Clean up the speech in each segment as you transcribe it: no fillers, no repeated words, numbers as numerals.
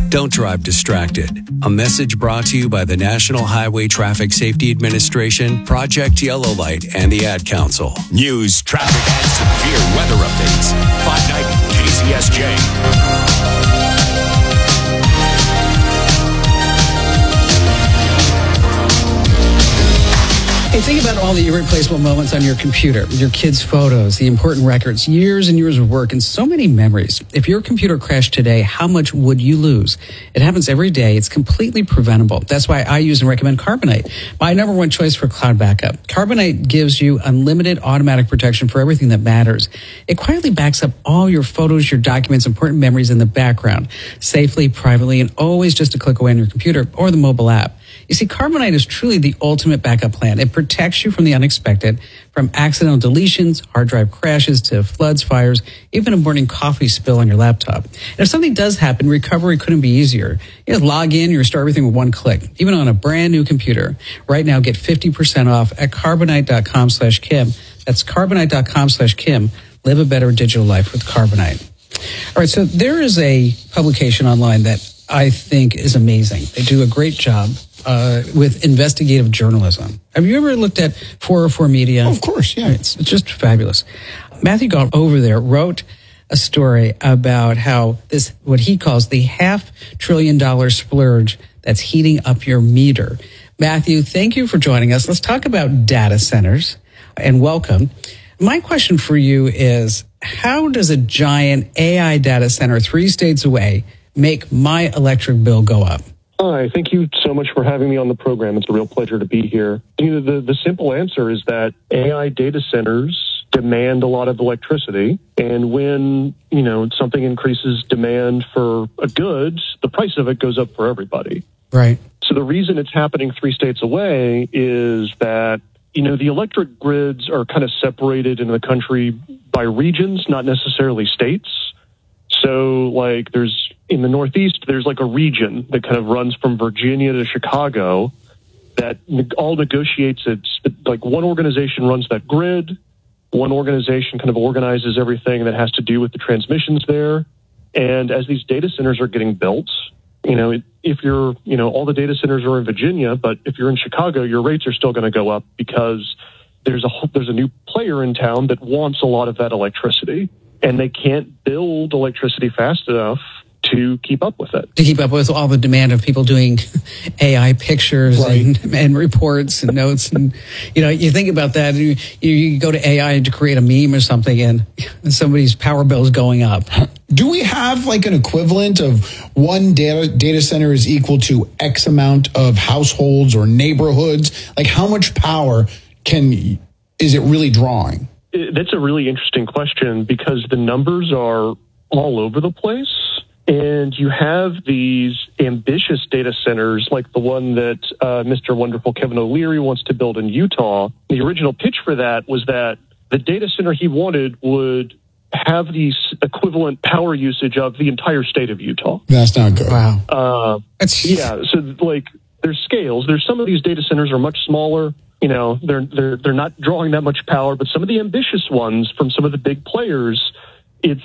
Don't drive distracted. A message brought to you by the National Highway Traffic Safety Administration, Project Yellow Light, and the Ad Council. News, traffic, and severe weather updates. 590 KCSJ. Hey, think about all the irreplaceable moments on your computer, your kids' photos, the important records, years and years of work, and so many memories. If your computer crashed today, how much would you lose? It happens every day. It's completely preventable. That's why I use and recommend Carbonite, my number one choice for cloud backup. Carbonite gives you unlimited automatic protection for everything that matters. It quietly backs up all your photos, your documents, important memories in the background, safely, privately, and always just a click away on your computer or the mobile app. You see, Carbonite is truly the ultimate backup plan. It protects you from the unexpected, from accidental deletions, hard drive crashes, to floods, fires, even a morning coffee spill on your laptop. And if something does happen, recovery couldn't be easier. You just log in, you restart everything with one click, even on a brand new computer. Right now, get 50% off at Carbonite.com/Kim. That's Carbonite.com/Kim. Live a better digital life with Carbonite. All right, so there is a publication online that I think is amazing. They do a great job with investigative journalism. Have you ever looked at 404 Media? Oh, of course, yeah. It's just fabulous. Matthew Gault over there wrote a story about how this, what he calls the $500 billion splurge that's heating up your meter. Matthew, thank you for joining us. Let's talk about data centers, and welcome. My question for you is, how does a giant AI data center 3 states away make my electric bill go up? Hi, thank you so much for having me on the program. It's a real pleasure to be here. The simple answer is that AI data centers demand a lot of electricity, and when, something increases demand for a good, the price of it goes up for everybody. Right. So the reason it's happening 3 states away is that, the electric grids are kind of separated in the country by regions, not necessarily states. So, in the Northeast, there's a region that kind of runs from Virginia to Chicago that all negotiates. It's one organization runs that grid. One organization kind of organizes everything that has to do with the transmissions there. And as these data centers are getting built, if you're, all the data centers are in Virginia, but if you're in Chicago, your rates are still going to go up because there's a new player in town that wants a lot of that electricity, and they can't build electricity fast enough to keep up with it. To keep up with all the demand of people doing AI pictures, right, and reports and notes. And, you think about that, you go to AI to create a meme or something, and somebody's power bill is going up. Do we have an equivalent of one data center is equal to X amount of households or neighborhoods? How much power is it really drawing? That's a really interesting question because the numbers are all over the place. And you have these ambitious data centers like the one that Mr. Wonderful Kevin O'Leary wants to build in Utah. The original pitch for that was that the data center he wanted would have the equivalent power usage of the entire state of Utah. That's not good. Wow. Yeah, so there's scales. There's some of these data centers are much smaller. They're not drawing that much power, but some of the ambitious ones from some of the big players, it's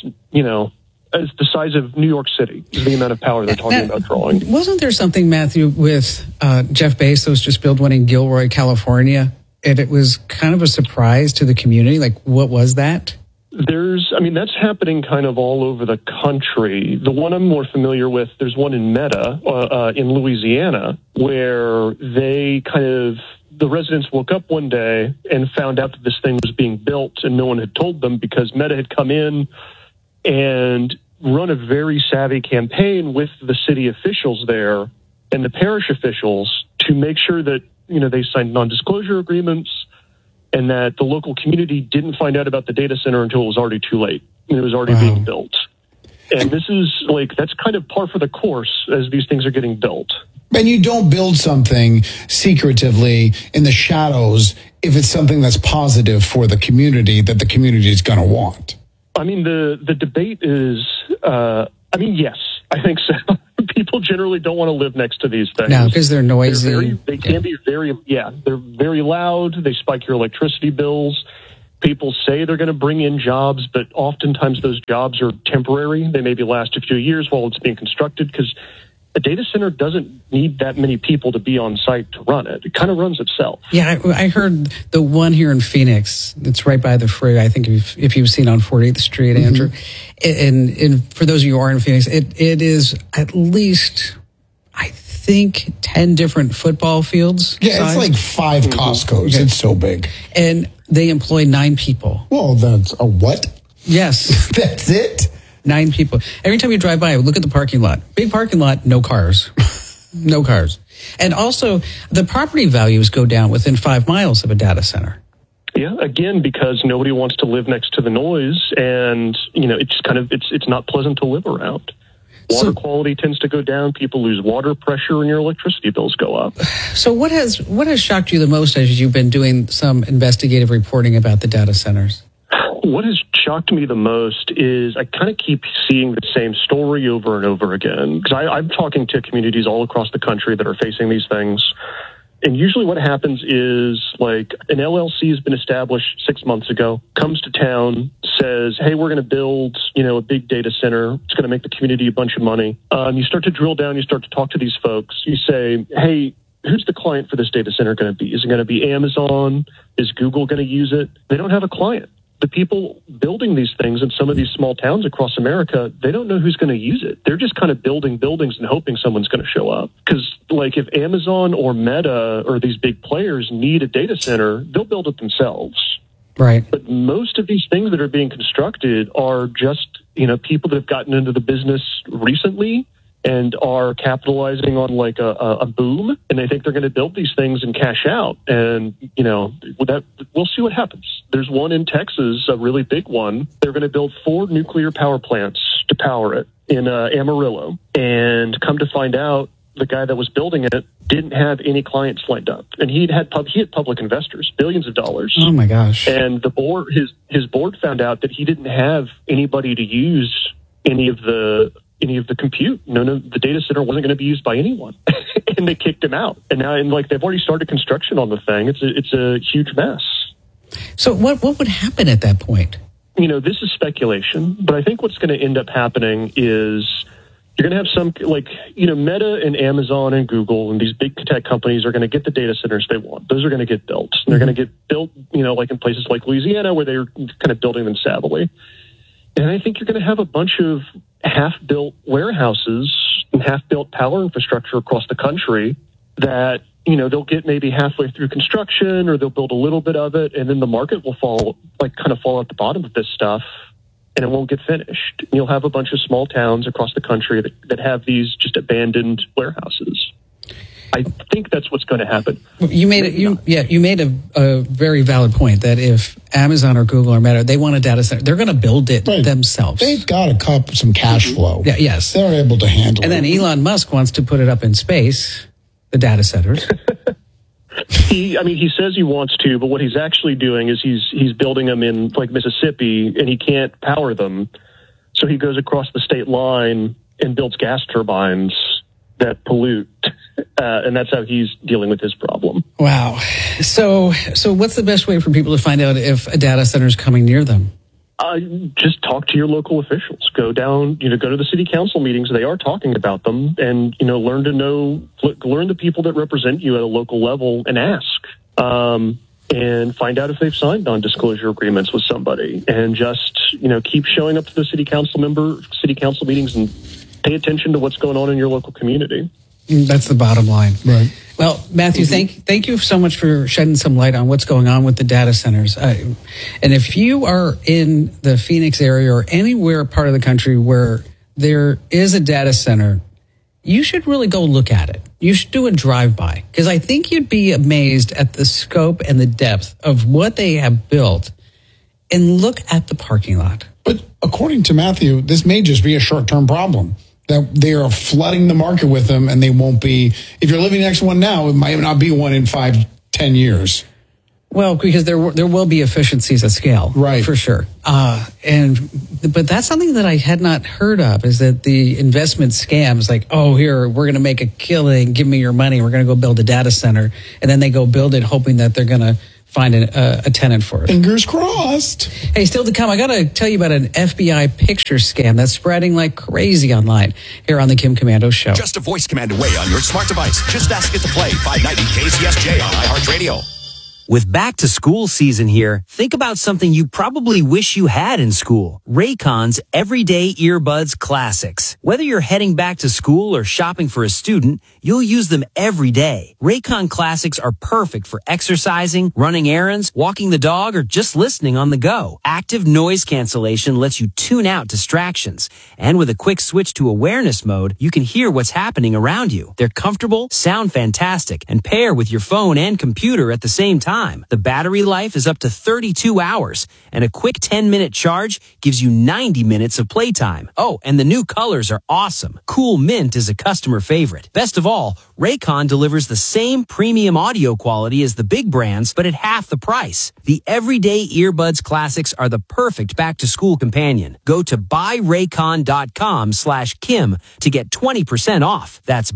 as the size of New York City is the amount of power they're talking about drawing. Wasn't there something, Matthew, with Jeff Bezos just built one in Gilroy, California, and it was kind of a surprise to the community? What was that? That's happening kind of all over the country. The one I'm more familiar with, there's one in Meta in Louisiana where they the residents woke up one day and found out that this thing was being built and no one had told them because Meta had come in and run a very savvy campaign with the city officials there and the parish officials to make sure that, they signed non-disclosure agreements and that the local community didn't find out about the data center until it was already too late. It was already being built. And this is that's kind of par for the course as these things are getting built. And you don't build something secretively in the shadows if it's something that's positive for the community that the community is going to want. The debate is, yes, I think so. People generally don't want to live next to these things. No, because they're noisy. They can be very, they're very loud. They spike your electricity bills. People say they're going to bring in jobs, but oftentimes those jobs are temporary. They maybe last a few years while it's being constructed, because a data center doesn't need that many people to be on site to run it. It kind of runs itself. Yeah, I heard the one here in Phoenix. It's right by the freeway. I think if you've seen on 48th Street, Andrew. And for those of you who are in Phoenix, it is at least, I think, 10 different football fields. Yeah, size. it's like 5 Costco's. Okay. It's so big. And they employ 9 people. Well, that's a what? Yes. That's it? 9 people. Every time you drive by, look at the parking lot. Big parking lot, no cars. No cars. And also, the property values go down within 5 miles of a data center. Yeah, again, because nobody wants to live next to the noise, and it's not pleasant to live around. Water quality tends to go down. People lose water pressure, and your electricity bills go up. So, what has shocked you the most as you've been doing some investigative reporting about the data centers? What has shocked me the most is I kind of keep seeing the same story over and over again, because I'm talking to communities all across the country that are facing these things. And usually what happens is, like, an LLC has been established 6 months ago, comes to town, says, hey, we're going to build, a big data center. It's going to make the community a bunch of money. You start to drill down. You start to talk to these folks. You say, hey, who's the client for this data center going to be? Is it going to be Amazon? Is Google going to use it? They don't have a client. The people building these things in some of these small towns across America, they don't know who's going to use it. They're just kind of building buildings and hoping someone's going to show up. Because, like, if Amazon or Meta or these big players need a data center, they'll build it themselves. Right. But most of these things that are being constructed are just, people that have gotten into the business recently and are capitalizing on like a boom, and they think they're going to build these things and cash out. And, we'll see what happens. There's one in Texas, a really big one. They're going to build 4 nuclear power plants to power it in Amarillo. And come to find out, the guy that was building it didn't have any clients lined up. And he had public investors, billions of dollars. Oh, my gosh. And the board, his board found out that he didn't have anybody to use any of the compute. No, the data center wasn't going to be used by anyone. And they kicked him out. And now, they've already started construction on the thing. It's a huge mess. So what would happen at that point? This is speculation, but I think what's going to end up happening is you're going to have some, Meta and Amazon and Google and these big tech companies are going to get the data centers they want. Those are going to get built. And they're going to get built, like in places like Louisiana, where they're kind of building them savvily. And I think you're going to have a bunch of half-built warehouses and half-built power infrastructure across the country that, they'll get maybe halfway through construction, or they'll build a little bit of it, and then the market will fall at the bottom of this stuff, and it won't get finished. And you'll have a bunch of small towns across the country that have these just abandoned warehouses. I think that's what's going to happen. You made a very valid point that if Amazon or Google or Meta, they want a data center, they're going to build it themselves. They've got some cash flow. Yeah, yes. They're able to handle it. And then Elon Musk wants to put it up in space, the data centers. He says he wants to, but what he's actually doing is he's building them in like Mississippi, and he can't power them. So he goes across the state line and builds gas turbines that pollute. And that's how he's dealing with his problem. Wow. So what's the best way for people to find out if a data center is coming near them? Just talk to your local officials. Go down, go to the city council meetings. They are talking about them, and, learn the people that represent you at a local level and ask, and find out if they've signed non-disclosure agreements with somebody, and just, keep showing up to the city council meetings and pay attention to what's going on in your local community. That's the bottom line. Right. Well, Matthew, thank you so much for shedding some light on what's going on with the data centers. And if you are in the Phoenix area or anywhere part of the country where there is a data center, you should really go look at it. You should do a drive-by, because I think you'd be amazed at the scope and the depth of what they have built. And look at the parking lot. But according to Matthew, this may just be a short-term problem. That they are flooding the market with them, and they won't be. If you're living next to one now, it might not be one in 5-10 years. Well, because there will be efficiencies at scale, right? For sure. But that's something that I had not heard of, is that the investment scams, like, here, we're going to make a killing, give me your money, we're going to go build a data center, and then they go build it hoping that they're going to find a tenant for it. Fingers crossed. Hey, still to come, I got to tell you about an FBI picture scam that's spreading like crazy online here on the Kim Komando Show. Just a voice command away on your smart device. Just ask it to play 590 KCSJ on iHeartRadio. With back to school season here, think about something you probably wish you had in school. Raycon's Everyday Earbuds Classics. Whether you're heading back to school or shopping for a student, you'll use them every day. Raycon Classics are perfect for exercising, running errands, walking the dog, or just listening on the go. Active noise cancellation lets you tune out distractions. And with a quick switch to awareness mode, you can hear what's happening around you. They're comfortable, sound fantastic, and pair with your phone and computer at the same time. The battery life is up to 32 hours, and a quick 10-minute charge gives you 90 minutes of playtime. Oh, and the new colors are awesome. Cool Mint is a customer favorite. Best of all, Raycon delivers the same premium audio quality as the big brands, but at half the price. The Everyday Earbuds Classics are the perfect back-to-school companion. Go to buyraycon.com/Kim to get 20% off. That's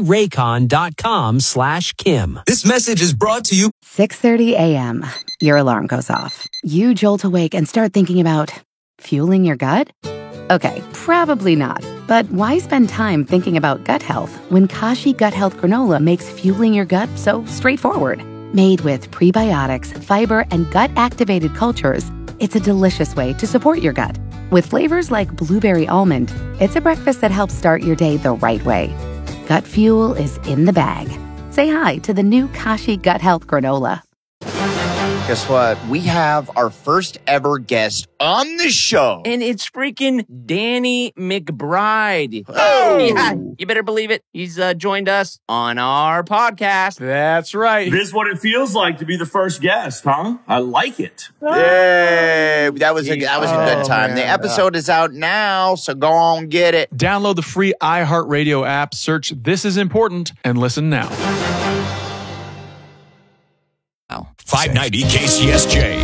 buyraycon.com/Kim. This message is brought to you. 6:30 a.m. Your alarm goes off. You jolt awake and start thinking about fueling your gut? Okay, probably not. But why spend time thinking about gut health when Kashi Gut Health Granola makes fueling your gut so straightforward? Made with prebiotics, fiber, and gut-activated cultures, it's a delicious way to support your gut. With flavors like blueberry almond, it's a breakfast that helps start your day the right way. Gut fuel is in the bag. Say hi to the new Kashi Gut Health Granola. Guess what? We have our first ever guest on the show. And it's freaking Danny McBride. Oh! Yeah, you better believe it. He's joined us on our podcast. That's right. This is what it feels like to be the first guest, huh? I like it. Yay! That was a good time. Man. The episode is out now, so go on get it. Download the free iHeartRadio app, search This Is Important, and listen now. 590 KCSJ.